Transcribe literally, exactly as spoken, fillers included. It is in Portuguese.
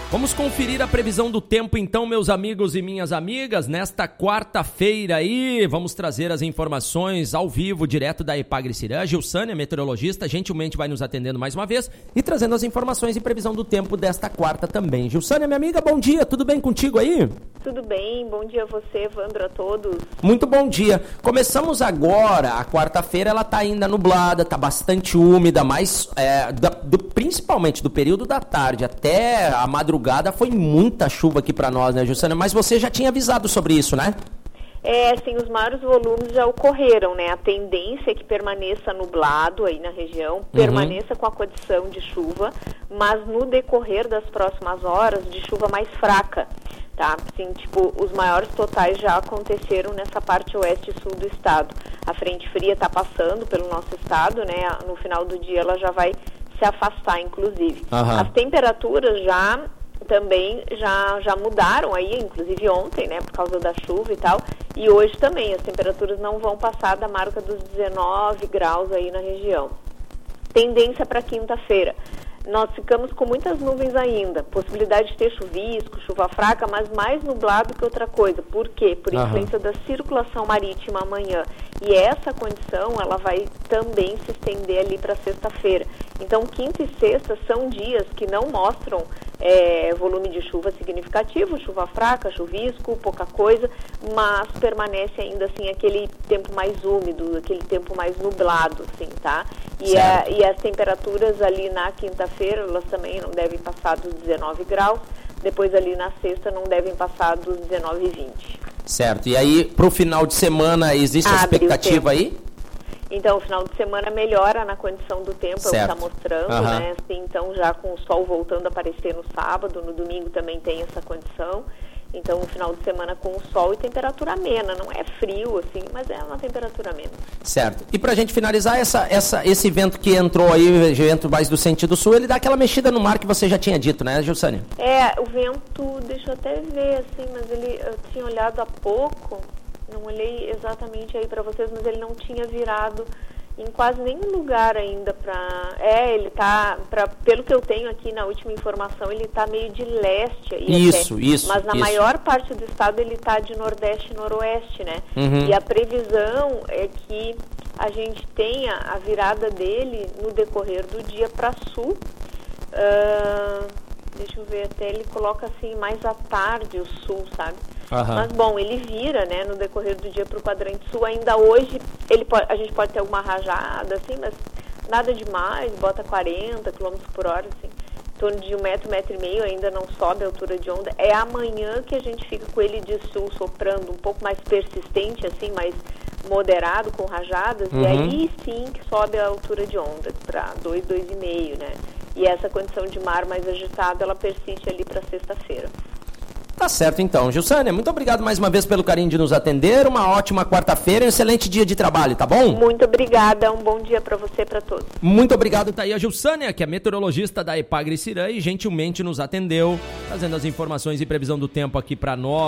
Vamos conferir a previsão do tempo então, meus amigos e minhas amigas, nesta quarta-feira aí. Vamos trazer as informações ao vivo, direto da Epagre-Cirã. Gilsânia, meteorologista, gentilmente vai nos atendendo mais uma vez e trazendo as informações e previsão do tempo desta quarta também. Gilsânia, minha amiga, bom dia, tudo bem contigo aí? Tudo bem, bom dia a você, Evandro, a todos. Muito bom dia. Começamos agora, a quarta-feira ela tá ainda nublada, tá bastante úmida, mas é, da, do, principalmente do período da tarde até a madrugada foi muita chuva aqui para nós, né, Gilsânia? Mas você já tinha avisado sobre isso, né? É, sim, os maiores volumes já ocorreram, né? A tendência é que permaneça nublado aí na região, uhum. permaneça com a condição de chuva, mas no decorrer das próximas horas, de chuva mais fraca, tá? Assim, tipo, os maiores totais já aconteceram nessa parte oeste e sul do estado. A frente fria está passando pelo nosso estado, né? No final do dia ela já vai se afastar, inclusive. Uhum. As temperaturas já... também já, já mudaram aí, inclusive ontem, né, por causa da chuva e tal, e hoje também as temperaturas não vão passar da marca dos dezenove graus aí na região. Tendência para quinta-feira. Nós ficamos com muitas nuvens ainda, possibilidade de ter chuvisco, chuva fraca, mas mais nublado que outra coisa. Por quê? Por influência uhum. da circulação marítima amanhã. E essa condição, ela vai também se estender ali para sexta-feira. Então, quinta e sexta são dias que não mostram é, volume de chuva significativo, chuva fraca, chuvisco, pouca coisa, mas permanece ainda assim aquele tempo mais úmido, aquele tempo mais nublado, assim, tá? E, a, e as temperaturas ali na quinta-feira, elas também não devem passar dos dezenove graus, depois ali na sexta não devem passar dos dezenove e vinte. Certo, e aí pro final de semana existe a expectativa aí? Então, o final de semana melhora na condição do tempo, é o que está mostrando, uhum. né? Assim, então, já com o sol voltando a aparecer no sábado, no domingo também tem essa condição. Então, o final de semana com o sol e temperatura amena, não é frio, assim, mas é uma temperatura amena. Certo. E pra gente finalizar, essa, essa, esse vento que entrou aí, vento mais do sentido sul, ele dá aquela mexida no mar que você já tinha dito, né, Gilsânia? É, o vento, deixa eu até ver, assim, mas ele, eu tinha olhado há pouco... Não olhei exatamente aí para vocês, mas ele não tinha virado em quase nenhum lugar ainda para... É, ele tá, pra, pelo que eu tenho aqui na última informação, ele está meio de leste aí. Isso, até. isso. Mas na isso. maior parte do estado ele está de nordeste e noroeste, né? Uhum. E a previsão é que a gente tenha a virada dele no decorrer do dia para sul. Uh, deixa eu ver, até ele coloca assim mais à tarde o sul, sabe? Uhum. Mas, bom, ele vira, né, no decorrer do dia para o quadrante sul. Ainda hoje, ele pode, a gente pode ter alguma rajada, assim, mas nada demais, bota quarenta quilômetros por hora, assim, em torno de um metro, um metro e meio, ainda não sobe a altura de onda. É amanhã que a gente fica com ele de sul soprando um pouco mais persistente, assim, mais moderado, com rajadas, uhum. e aí sim que sobe a altura de onda para dois, dois e meio, né? E essa condição de mar mais agitado, ela persiste ali para sexta-feira. Tá certo, então. Gilsânia, muito obrigado mais uma vez pelo carinho de nos atender. Uma ótima quarta-feira e um excelente dia de trabalho, tá bom? Muito obrigada. Um bom dia para você e para todos. Muito obrigado. Tá aí a Gilsânia, que é meteorologista da Epagre-Cirã e gentilmente nos atendeu, trazendo as informações e previsão do tempo aqui para nós.